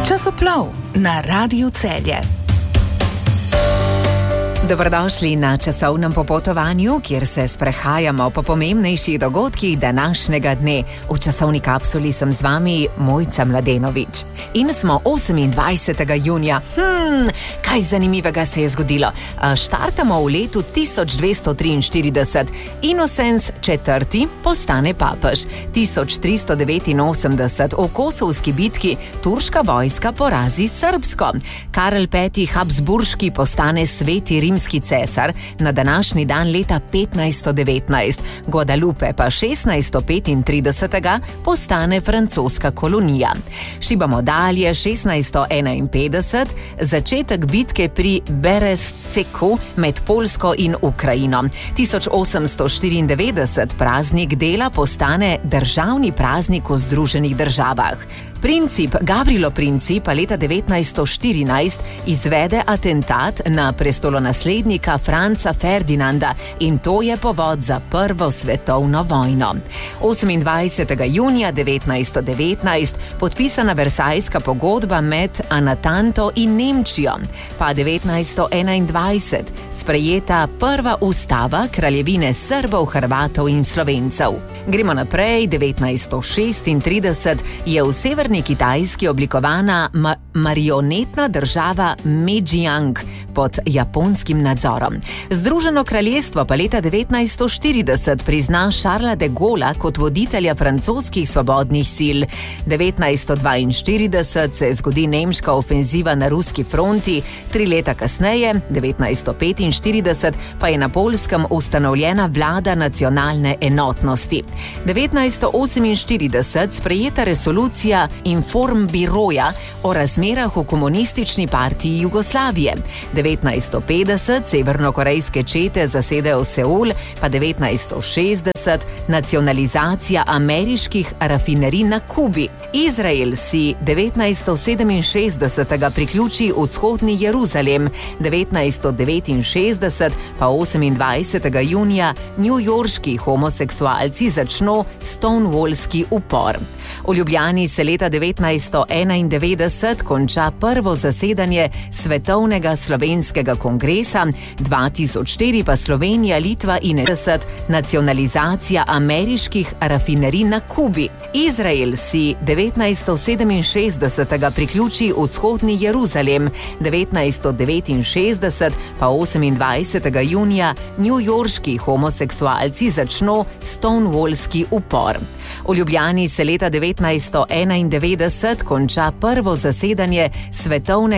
Časoplov na Radiu Celje. Dobrodošli na časovnem popotovanju, kjer se sprehajamo po pomembnejših dogodkih današnjega dne. V časovni kapsuli sem z vami Mojca Mladenovič. In smo 28. junija. Kaj zanimivega se je zgodilo? Štartamo v letu 1243. Inocenz IV. Postane papež. 1389. V Kosovski bitki turška vojska porazi srbsko. Karel V. Habsburški postane sveti rimski cesar na današnji dan leta 1519. Guadalupe pa 1635. postane francoska kolonija. Šibamo dalje 1651. Začetek bitke pri Berestceku med Poljsko in Ukrajino. 1894. Praznik dela postane državni praznik v Združenih državah. Princip Gavrilo Princip pa leta 1914 izvede atentat na prestolonaslednika Franca Ferdinanda in to je povod za Prvo svetovno vojno. 28. junija 1919 podpisana Versajska pogodba med Anatanto in Nemčijo, pa 1921 sprejeta prva ustava Kraljevine Srbov, Hrvatov in Slovencev. Gremo naprej, 1936 je v severni Kitajski oblikovana marionetna država Medžiang pod japonskim nadzorom. Združeno kraljestvo pa leta 1940 prizna Charlesa de Gaulle'a kot voditelja francoskih svobodnih sil. 1942 se zgodi nemška ofenziva na ruski fronti, 3 leta kasneje, 1945, pa je na Poljskem ustanovljena vlada nacionalne enotnosti. 1948 sprejeta resolucija Informbiroja o razmerah v komunistični partiji Jugoslavije. 1950 severnokorejske čete zasedejo Seul, pa 1960 nacionalizacija ameriških rafinerij na Kubi. Izrael si 1967 priključi vzhodni Jeruzalem, 1969 pa 28. junija newyorški homoseksualci začno stonewallski upor. V Ljubljani se leta 1991 konča prvo zasedanje Svetovnega slovenskega kongresa, 2004 pa Slovenija, Litva in nacionalizacija ameriških rafinerij na Kubi. Izrael si 1967 priključi vzhodni Jeruzalem, 1969 pa 28. junija newyorški homoseksualci začno stonewallski upor. V Ljubljani se leta 1991 konča prvo zasedanje Svetovnega